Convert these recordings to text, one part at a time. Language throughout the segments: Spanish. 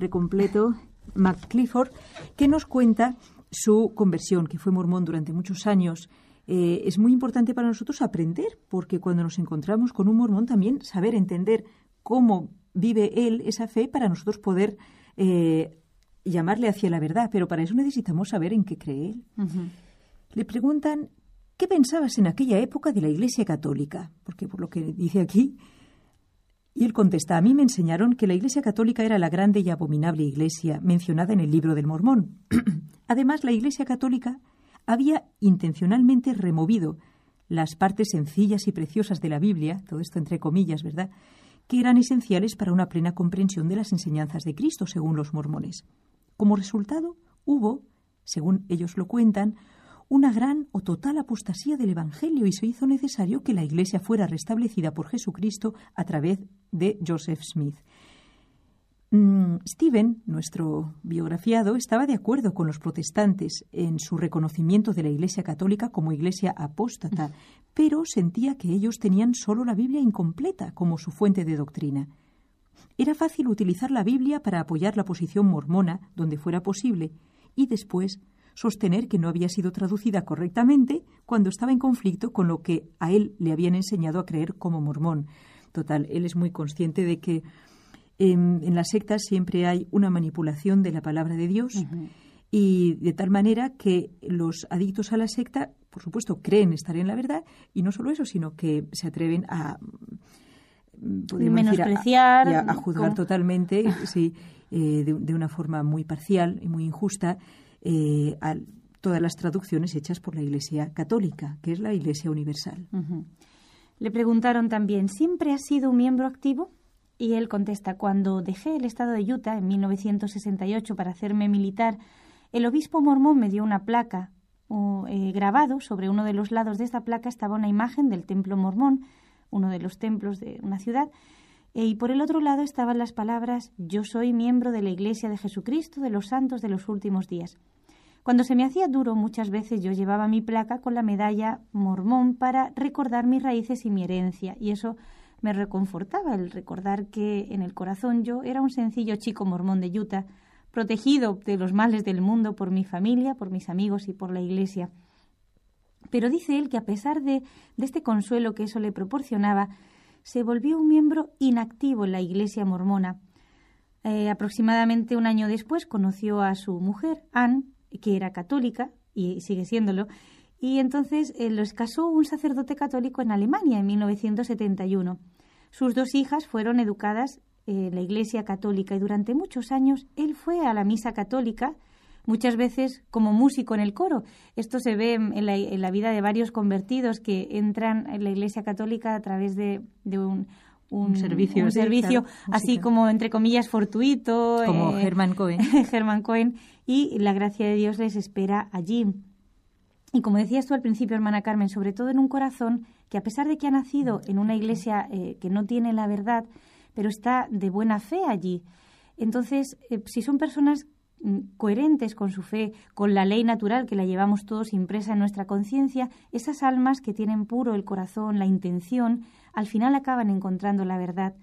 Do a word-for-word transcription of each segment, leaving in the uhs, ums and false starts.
nombre completo, McClifford, que nos cuenta su conversión, que fue mormón durante muchos años. Eh, es muy importante para nosotros aprender, porque cuando nos encontramos con un mormón también saber entender cómo vive él esa fe para nosotros poder eh, llamarle hacia la verdad. Pero para eso necesitamos saber en qué cree él. Uh-huh. Le preguntan, ¿qué pensabas en aquella época de la Iglesia Católica? Porque por lo que dice aquí, y él contesta, a mí me enseñaron que la Iglesia Católica era la grande y abominable iglesia mencionada en el Libro del Mormón. Además, la Iglesia Católica había intencionalmente removido las partes sencillas y preciosas de la Biblia, todo esto entre comillas, ¿verdad?, que eran esenciales para una plena comprensión de las enseñanzas de Cristo, según los mormones. Como resultado, hubo, según ellos lo cuentan, una gran o total apostasía del Evangelio y se hizo necesario que la Iglesia fuera restablecida por Jesucristo a través de Joseph Smith. Mm, Stephen, nuestro biografiado, estaba de acuerdo con los protestantes en su reconocimiento de la Iglesia Católica como Iglesia apóstata, pero sentía que ellos tenían solo la Biblia incompleta como su fuente de doctrina. Era fácil utilizar la Biblia para apoyar la posición mormona donde fuera posible y después sostener que no había sido traducida correctamente cuando estaba en conflicto con lo que a él le habían enseñado a creer como mormón. Total, él es muy consciente de que en, en las sectas siempre hay una manipulación de la palabra de Dios. Uh-huh. Y de tal manera que los adictos a la secta, por supuesto, creen estar en la verdad y no solo eso, sino que se atreven a menospreciar, decir, a, a juzgar ¿cómo? totalmente, sí, eh, de, de una forma muy parcial y muy injusta eh, a todas las traducciones hechas por la Iglesia Católica, que es la Iglesia Universal. Uh-huh. Le preguntaron también, ¿siempre has sido un miembro activo? Y él contesta, cuando dejé el estado de Utah en mil novecientos sesenta y ocho para hacerme militar, el obispo mormón me dio una placa o, eh, grabado. Sobre uno de los lados de esta placa estaba una imagen del templo mormón, uno de los templos de una ciudad, eh, y por el otro lado estaban las palabras, yo soy miembro de la Iglesia de Jesucristo de los Santos de los Últimos Días. Cuando se me hacía duro, muchas veces yo llevaba mi placa con la medalla mormón para recordar mis raíces y mi herencia, y eso me reconfortaba, el recordar que en el corazón yo era un sencillo chico mormón de Utah, protegido de los males del mundo por mi familia, por mis amigos y por la Iglesia. Pero dice él que a pesar de, de este consuelo que eso le proporcionaba, se volvió un miembro inactivo en la Iglesia mormona. Eh, aproximadamente un año después conoció a su mujer, Anne, que era católica y sigue siéndolo, y entonces eh, los casó un sacerdote católico en Alemania en mil novecientos setenta y uno. Sus dos hijas fueron educadas en la Iglesia Católica y durante muchos años él fue a la misa católica, muchas veces como músico en el coro. Esto se ve en la, en la vida de varios convertidos que entran en la Iglesia Católica a través de, de un, un, un servicio, un sí, servicio claro, así como, entre comillas, fortuito. Como eh, Herman Cohen. Herman Cohen. Y la gracia de Dios les espera allí. Y como decías tú al principio, hermana Carmen, sobre todo en un corazón que a pesar de que ha nacido en una iglesia eh, que no tiene la verdad, pero está de buena fe allí. Entonces, eh, si son personas coherentes con su fe, con la ley natural que la llevamos todos impresa en nuestra conciencia, esas almas que tienen puro el corazón, la intención, al final acaban encontrando la verdad.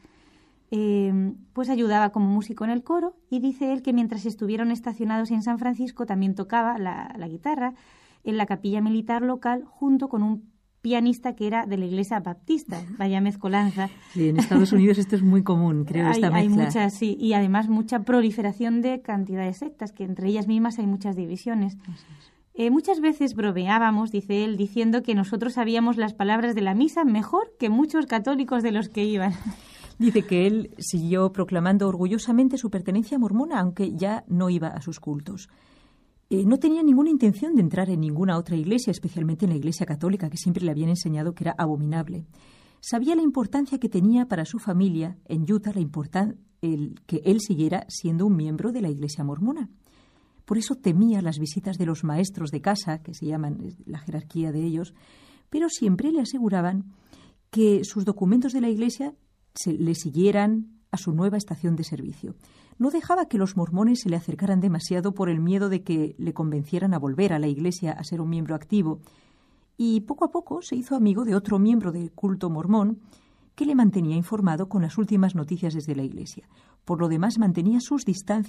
Eh, pues ayudaba como músico en el coro y dice él que mientras estuvieron estacionados en San Francisco también tocaba la, la guitarra en la capilla militar local junto con un pianista que era de la Iglesia Baptista, vaya mezcolanza. Sí, en Estados Unidos esto es muy común, creo, hay, esta mezcla. Hay muchas, sí, y además mucha proliferación de cantidad de sectas, que entre ellas mismas hay muchas divisiones. Eh, muchas veces bromeábamos, dice él, diciendo que nosotros sabíamos las palabras de la misa mejor que muchos católicos de los que iban. Dice que él siguió proclamando orgullosamente su pertenencia mormona, aunque ya no iba a sus cultos. Eh, no tenía ninguna intención de entrar en ninguna otra iglesia, especialmente en la Iglesia Católica, que siempre le habían enseñado que era abominable. Sabía la importancia que tenía para su familia en Utah la importan- el, que él siguiera siendo un miembro de la Iglesia mormona. Por eso temía las visitas de los maestros de casa, que se llaman la jerarquía de ellos, pero siempre le aseguraban que sus documentos de la Iglesia se, le siguieran a su nueva estación de servicio. No dejaba que los mormones se le acercaran demasiado por el miedo de que le convencieran a volver a la Iglesia a ser un miembro activo. Y poco a poco se hizo amigo de otro miembro del culto mormón que le mantenía informado con las últimas noticias desde la Iglesia. Por lo demás, mantenía sus distancias